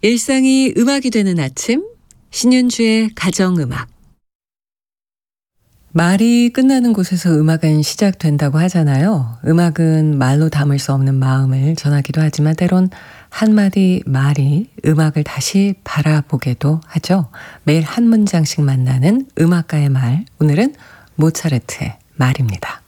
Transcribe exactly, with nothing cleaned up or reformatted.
일상이 음악이 되는 아침, 신윤주의 가정음악. 말이 끝나는 곳에서 음악은 시작된다고 하잖아요. 음악은 말로 담을 수 없는 마음을 전하기도 하지만 때론 한마디 말이 음악을 다시 바라보게도 하죠. 매일 한 문장씩 만나는 음악가의 말, 오늘은 모차르트의 말입니다.